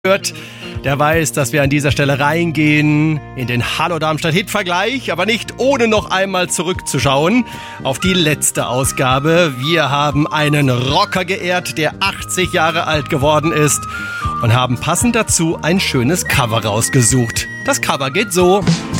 hört, der weiß, dass wir an dieser Stelle reingehen in den Hallo Darmstadt Hit-Vergleich, aber nicht ohne noch einmal zurückzuschauen auf die letzte Ausgabe. Wir haben einen Rocker geehrt, der 80 Jahre alt geworden ist und haben passend dazu ein schönes Cover rausgesucht. Das Cover geht so.